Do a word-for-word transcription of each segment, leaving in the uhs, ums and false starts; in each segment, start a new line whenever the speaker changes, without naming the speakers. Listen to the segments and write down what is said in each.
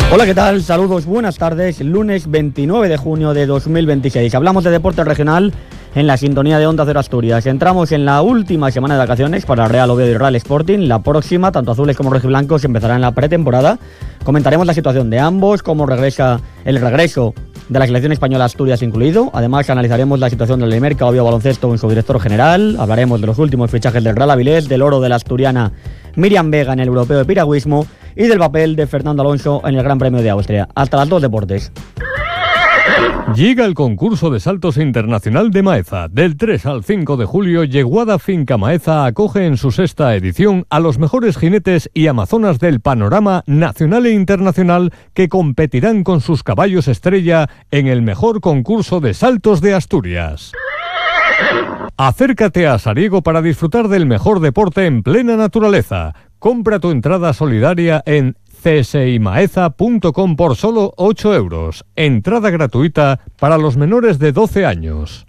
Hola, ¿qué tal? Saludos, buenas tardes. Lunes veintinueve de junio de dos mil veintiséis. Hablamos de deporte regional en la sintonía de Onda Cero Asturias. Entramos en la última semana de vacaciones para Real Oviedo y Real Sporting. La próxima, tanto azules como rojiblancos, empezará en la pretemporada. Comentaremos la situación de ambos, cómo regresa el regreso de la selección española, Asturias incluido. Además, analizaremos la situación del Merca Oviedo Baloncesto en su director general. Hablaremos de los últimos fichajes del Real Avilés, del oro de la asturiana Miriam Vega en el Europeo de Piragüismo y del papel de Fernando Alonso en el Gran Premio de Austria. Hasta las dos deportes.
Llega el concurso de saltos internacional de Maeza. Del tres al cinco de julio, Yeguada Finca Maeza acoge en su sexta edición a los mejores jinetes y amazonas del panorama nacional e internacional que competirán con sus caballos estrella en el mejor concurso de saltos de Asturias. Acércate a Sariego para disfrutar del mejor deporte en plena naturaleza. Compra tu entrada solidaria en c s i maeza punto com por solo ocho euros. Entrada gratuita para los menores de doce años.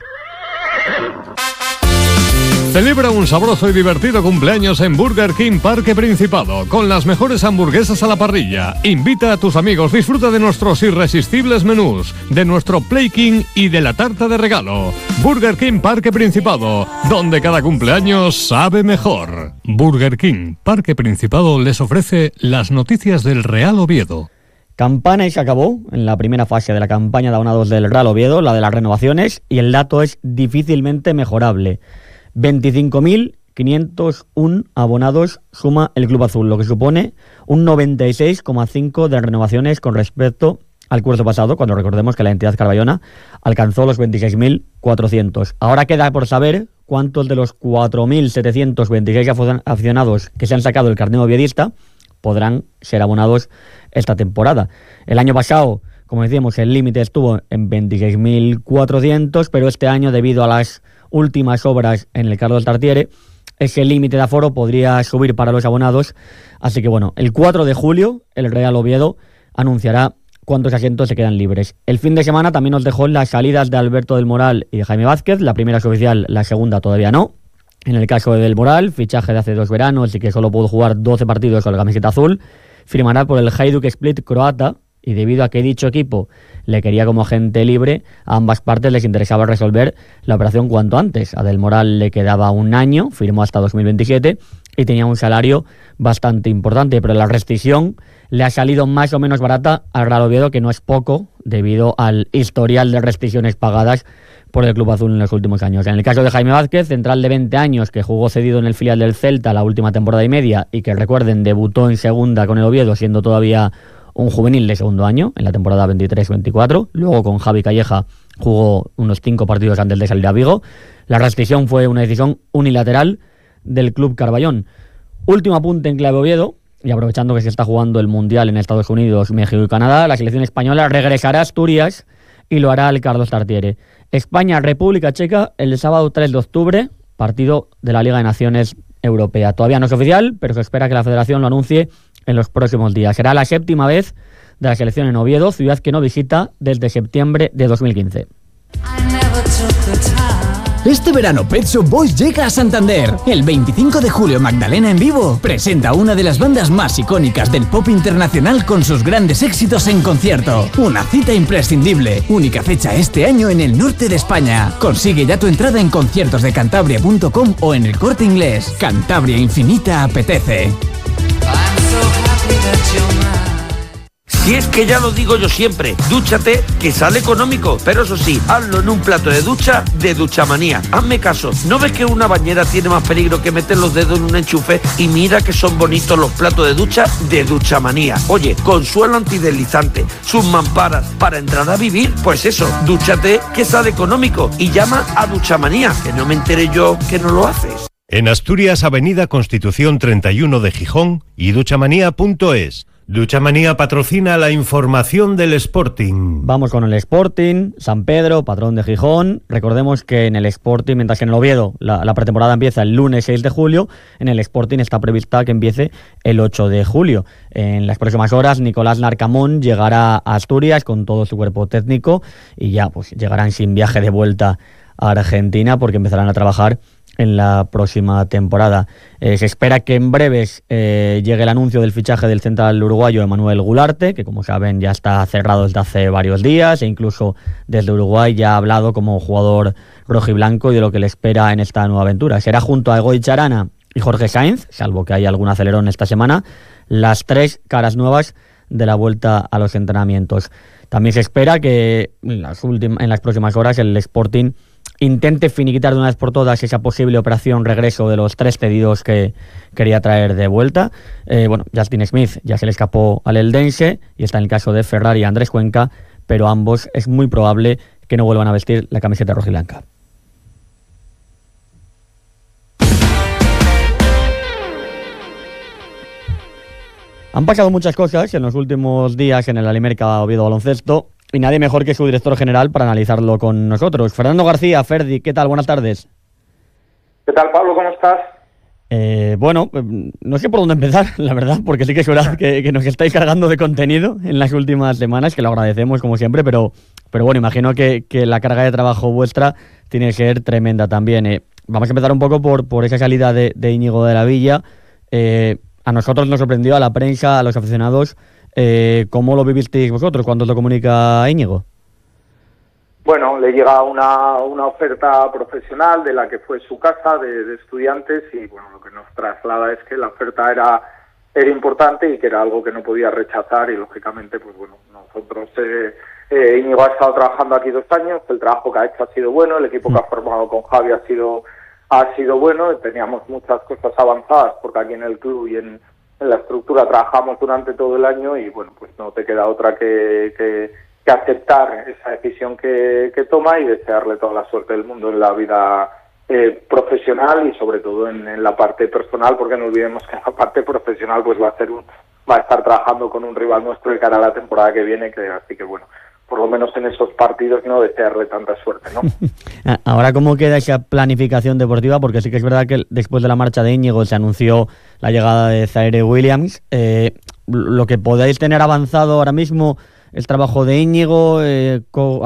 Celebra un sabroso y divertido cumpleaños en Burger King Parque Principado, con las mejores hamburguesas a la parrilla. Invita a tus amigos, disfruta de nuestros irresistibles menús, de nuestro Play King y de la tarta de regalo. Burger King Parque Principado, donde cada cumpleaños sabe mejor. Burger King Parque Principado les ofrece las noticias del Real Oviedo.
Campana y se acabó en la primera fase de la campaña de abonados del Real Oviedo, la de las renovaciones, y el dato es difícilmente mejorable. veinticinco mil quinientos uno abonados suma el Club Azul, lo que supone un noventa y seis coma cinco por ciento de renovaciones con respecto al curso pasado, cuando recordemos que la entidad carballona alcanzó los veintiséis mil cuatrocientos. Ahora queda por saber cuántos de los cuatro mil setecientos veintiséis aficionados que se han sacado el carnet oviedista podrán ser abonados esta temporada. El año pasado, como decíamos, el límite estuvo en veintiséis mil cuatrocientos, pero este año, debido a las últimas obras en el Carlos Tartiere, ese límite de aforo podría subir para los abonados. Así que bueno, el cuatro de julio el Real Oviedo anunciará cuántos asientos se quedan libres. El fin de semana también nos dejó las salidas de Alberto del Moral y de Jaime Vázquez. La primera es oficial, la segunda todavía no. En el caso de Del Moral, fichaje de hace dos veranos y que solo pudo jugar doce partidos con la camiseta azul, firmará por el Hajduk Split croata, y debido a que dicho equipo le quería como agente libre, a ambas partes les interesaba resolver la operación cuanto antes. A Del Moral le quedaba un año, firmó hasta dos mil veintisiete y tenía un salario bastante importante, pero la rescisión le ha salido más o menos barata al Real Oviedo, que no es poco debido al historial de rescisiones pagadas por el Club Azul en los últimos años. En el caso de Jaime Vázquez, central de veinte años que jugó cedido en el filial del Celta la última temporada y media y que, recuerden, debutó en segunda con el Oviedo siendo todavía un juvenil de segundo año, en la temporada veintitrés veinticuatro. Luego con Javi Calleja jugó unos cinco partidos antes de salir a Vigo. La rescisión fue una decisión unilateral del Club Carballón. Último apunte en clave Oviedo, y aprovechando que se está jugando el Mundial en Estados Unidos, México y Canadá, la selección española regresará a Asturias y lo hará al Carlos Tartiere. España-República Checa el sábado tres de octubre, partido de la Liga de Naciones Europea. Todavía no es oficial, pero se espera que la Federación lo anuncie en los próximos días. Será la séptima vez de la selección en Oviedo, ciudad que no visita desde septiembre de dos mil quince.
Este verano Pet Shop Boys llega a Santander. El veinticinco de julio Magdalena en vivo presenta una de las bandas más icónicas del pop internacional con sus grandes éxitos en concierto. Una cita imprescindible. Única fecha este año en el norte de España. Consigue ya tu entrada en conciertos de cantabria punto com o en el Corte Inglés. Cantabria Infinita apetece.
Si es que ya lo digo yo siempre, dúchate, que sale económico, pero eso sí, hazlo en un plato de ducha de Duchamanía. Hazme caso, ¿no ves que una bañera tiene más peligro que meter los dedos en un enchufe? Y mira que son bonitos los platos de ducha de Duchamanía. Oye, con suelo antideslizante, sus mamparas para entrar a vivir, pues eso, dúchate, que sale económico, y llama a Duchamanía, que no me enteré yo que no lo haces.
En Asturias, Avenida Constitución treinta y uno de Gijón y duchamanía punto es. Duchamanía patrocina la información del Sporting.
Vamos con el Sporting, San Pedro, patrón de Gijón. Recordemos que en el Sporting, mientras que en el Oviedo la, la pretemporada empieza el lunes seis de julio, en el Sporting está prevista que empiece el ocho de julio. En las próximas horas, Nicolás Narcamón llegará a Asturias con todo su cuerpo técnico y ya pues llegarán sin viaje de vuelta a Argentina, porque empezarán a trabajar en la próxima temporada. Eh, se espera que en breves eh, llegue el anuncio del fichaje del central uruguayo Emanuel Gularte, que como saben ya está cerrado desde hace varios días e incluso desde Uruguay ya ha hablado como jugador rojiblanco y de lo que le espera en esta nueva aventura. Será junto a Egoitz Arana y Jorge Sainz, salvo que haya algún acelerón esta semana, las tres caras nuevas de la vuelta a los entrenamientos. También se espera que en las, últimas, en las próximas horas el Sporting intente finiquitar de una vez por todas esa posible operación regreso de los tres cedidos que quería traer de vuelta. Eh, bueno, Justin Smith ya se le escapó al Eldense y está en el caso de Ferrari y Andrés Cuenca, pero ambos es muy probable que no vuelvan a vestir la camiseta rojiblanca. Han pasado muchas cosas en los últimos días en el Alimerca Oviedo Baloncesto y nadie mejor que su director general para analizarlo con nosotros. Fernando García, Ferdi, ¿qué tal? Buenas tardes.
¿Qué tal, Pablo? ¿Cómo estás?
Eh, bueno, no sé por dónde empezar, la verdad, porque sí que es verdad que, que nos estáis cargando de contenido en las últimas semanas, que lo agradecemos como siempre, pero, pero bueno, imagino que, que la carga de trabajo vuestra tiene que ser tremenda también. Eh, vamos a empezar un poco por, por esa salida de, de Íñigo de la Villa. Eh, A nosotros nos sorprendió, a la prensa, a los aficionados, eh, ¿cómo lo vivisteis vosotros cuando os lo comunica Íñigo?
Bueno, le llega una, una oferta profesional de la que fue su casa de, de estudiantes y bueno, lo que nos traslada es que la oferta era, era importante y que era algo que no podía rechazar y lógicamente, pues bueno, nosotros, eh, eh, Íñigo ha estado trabajando aquí dos años, el trabajo que ha hecho ha sido bueno, el equipo que ha formado con Javi ha sido... ha sido bueno, teníamos muchas cosas avanzadas porque aquí en el club y en, en la estructura trabajamos durante todo el año y bueno, pues no te queda otra que, que, que aceptar esa decisión que, que toma y desearle toda la suerte del mundo en la vida eh, profesional y sobre todo en, en la parte personal, porque no olvidemos que en la parte profesional pues va a ser un, va a estar trabajando con un rival nuestro de cara a la temporada que viene, que así que bueno, por lo menos en esos partidos no desearle tanta suerte, ¿no?
Ahora, ¿cómo queda esa planificación deportiva? Porque sí que es verdad que después de la marcha de Íñigo se anunció la llegada de Zaire Williams. Eh, lo que podáis tener avanzado ahora mismo, el trabajo de Íñigo, eh,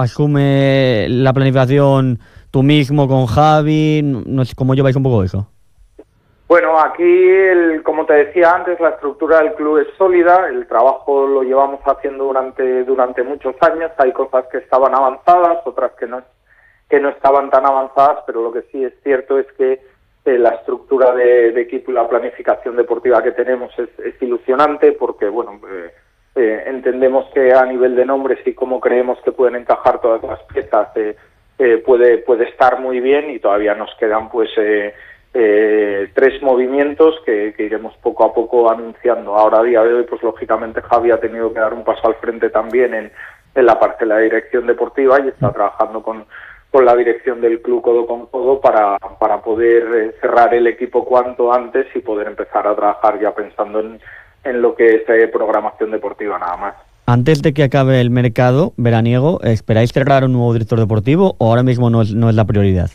asume la planificación tú mismo con Javi, no sé cómo lleváis un poco eso.
Bueno, aquí, el, como te decía antes, la estructura del club es sólida, el trabajo lo llevamos haciendo durante durante muchos años, hay cosas que estaban avanzadas, otras que no que no estaban tan avanzadas, pero lo que sí es cierto es que eh, la estructura de, de equipo y la planificación deportiva que tenemos es, es ilusionante porque, bueno, eh, eh, entendemos que a nivel de nombres y cómo creemos que pueden encajar todas las piezas eh, eh, puede, puede estar muy bien y todavía nos quedan, pues... Eh, Eh, tres movimientos que, que iremos poco a poco anunciando. Ahora a día de hoy, pues lógicamente Javi ha tenido que dar un paso al frente también en, en la parte de la dirección deportiva y está trabajando con, con la dirección del club codo con codo para, para poder eh, cerrar el equipo cuanto antes y poder empezar a trabajar ya pensando en, en lo que es eh, programación deportiva nada más.
Antes de que acabe el mercado veraniego, ¿esperáis cerrar un nuevo director deportivo o ahora mismo no es, no es la prioridad?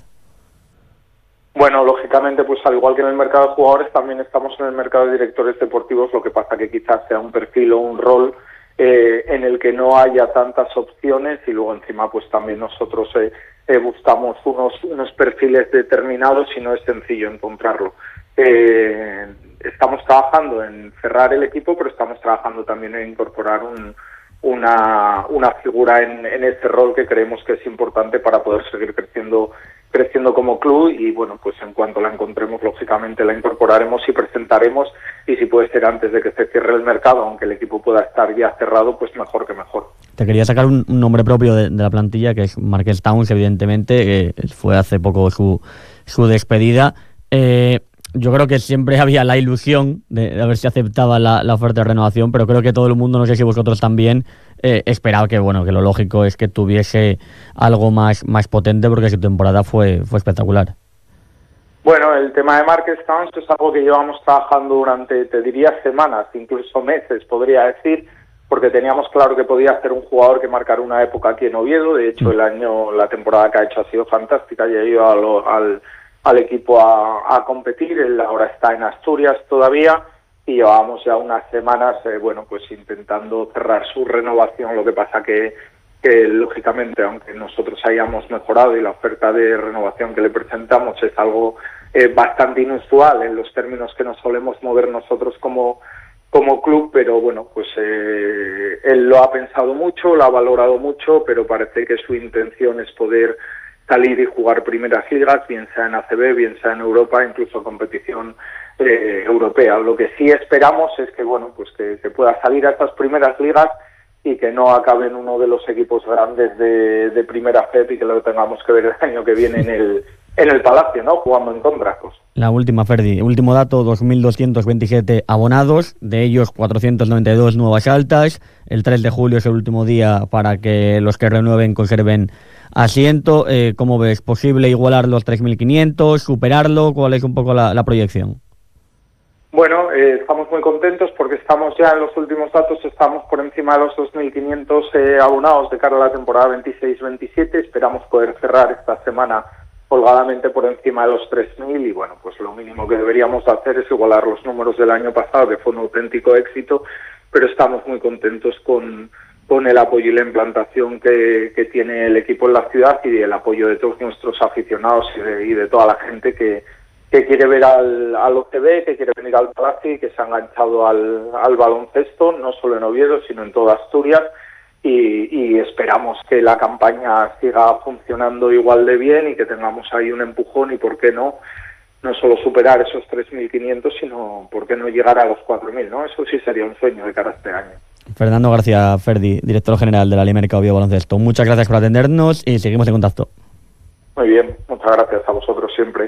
Bueno, lógicamente, pues al igual que en el mercado de jugadores, también estamos en el mercado de directores deportivos, lo que pasa que quizás sea un perfil o un rol eh, en el que no haya tantas opciones y luego encima pues también nosotros eh, eh, buscamos unos, unos perfiles determinados y no es sencillo encontrarlo. Eh, estamos trabajando en cerrar el equipo, pero estamos trabajando también en incorporar un, una, una figura en, en este rol que creemos que es importante para poder seguir creciendo creciendo como club y bueno, pues en cuanto la encontremos lógicamente la incorporaremos y presentaremos y si puede ser antes de que se cierre el mercado, aunque el equipo pueda estar ya cerrado, pues mejor que mejor.
Te quería sacar un, un nombre propio de, de la plantilla que es Marqués Towns, evidentemente, que fue hace poco su, su despedida. Eh, yo creo que siempre había la ilusión de, de ver si aceptaba la, la oferta de renovación, pero creo que todo el mundo, no sé si vosotros también, eh, esperaba que bueno que lo lógico es que tuviese algo más, más potente porque su temporada fue, fue espectacular.
Bueno, el tema de Marqués Towns es algo que llevamos trabajando durante, te diría, semanas, incluso meses, podría decir, porque teníamos claro que podía ser un jugador que marcara una época aquí en Oviedo. De hecho, el año, la temporada que ha hecho ha sido fantástica y ha ido a lo, al, al equipo a, a competir. Él ahora está en Asturias todavía y llevábamos ya unas semanas, eh, bueno, pues intentando cerrar su renovación. Lo que pasa que, que lógicamente, aunque nosotros hayamos mejorado y la oferta de renovación que le presentamos es algo eh, bastante inusual en los términos que nos solemos mover nosotros como, como club, pero bueno, pues eh, él lo ha pensado mucho, lo ha valorado mucho, pero parece que su intención es poder salir y jugar primeras ligas, bien sea en A C B, bien sea en Europa, incluso competición eh, europea. Lo que sí esperamos es que bueno, pues que, que pueda salir a estas primeras ligas y que no acabe en uno de los equipos grandes de, de primera F E P y que lo tengamos que ver el año que viene en el en el Palacio, ¿no? Jugando en contra. Pues.
La última, Ferdi. Último dato, dos mil doscientos veintisiete abonados, de ellos cuatrocientos noventa y dos nuevas altas. El tres de julio es el último día para que los que renueven conserven asiento. Eh, ¿Cómo ves? ¿Posible igualar los tres mil quinientos? ¿Superarlo? ¿Cuál es un poco la, la proyección?
Bueno, eh, estamos muy contentos porque estamos ya en los últimos datos, estamos por encima de los dos mil quinientos eh, abonados de cara a la temporada veintiséis veintisiete. Esperamos poder cerrar esta semana holgadamente por encima de los tres mil y bueno, pues lo mínimo que deberíamos hacer es igualar los números del año pasado, que fue un auténtico éxito, pero estamos muy contentos con, con el apoyo y la implantación que, que tiene el equipo en la ciudad y el apoyo de todos nuestros aficionados y de, y de toda la gente que que quiere ver al, al O C B, que quiere venir al Palacio y que se ha enganchado al, al baloncesto, no solo en Oviedo, sino en toda Asturias, y, y esperamos que la campaña siga funcionando igual de bien y que tengamos ahí un empujón y, ¿por qué no?, no solo superar esos tres mil quinientos, sino, ¿por qué no llegar a los cuatro mil?, ¿no? Eso sí sería un sueño de cara a este año.
Fernando García Ferdi, director general de la Limerca Oviedo Baloncesto. Muchas gracias por atendernos y seguimos en contacto.
Muy bien, muchas gracias a vosotros siempre.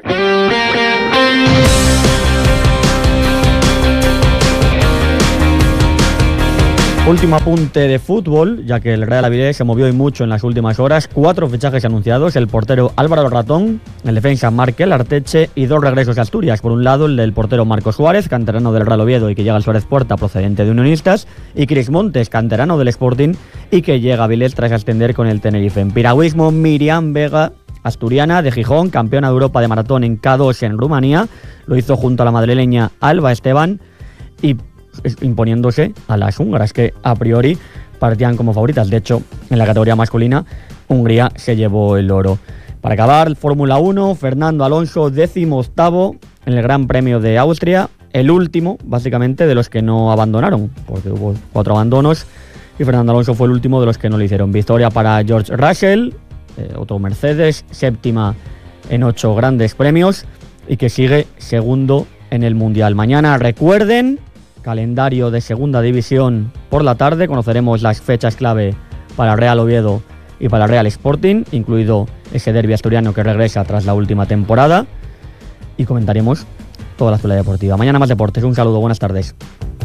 Último apunte de fútbol, ya que el Real Avilés se movió y mucho en las últimas horas. Cuatro fichajes anunciados: el portero Álvaro Ratón, el defensa Markel Arteche y dos regresos a Asturias. Por un lado, el del portero Marco Suárez, canterano del Real Oviedo y que llega al Suárez Puerta procedente de Unionistas, y Cris Montes, canterano del Sporting y que llega a Avilés tras ascender con el Tenerife. En piragüismo, Miriam Vega, asturiana de Gijón, campeona de Europa de maratón en K dos en Rumanía, lo hizo junto a la madrileña Alba Esteban y imponiéndose a las húngaras, que a priori partían como favoritas. De hecho, en la categoría masculina, Hungría se llevó el oro. Para acabar, Fórmula uno, Fernando Alonso, décimo octavo en el Gran Premio de Austria, el último, básicamente, de los que no abandonaron, porque hubo cuatro abandonos, y Fernando Alonso fue el último de los que no lo hicieron. Victoria para George Russell, eh, otro Mercedes, séptima en ocho grandes premios, y que sigue segundo en el Mundial. Mañana, recuerden, calendario de segunda división por la tarde, conoceremos las fechas clave para Real Oviedo y para Real Sporting, incluido ese derbi asturiano que regresa tras la última temporada, y comentaremos toda la actualidad deportiva. Mañana más deportes, un saludo, buenas tardes.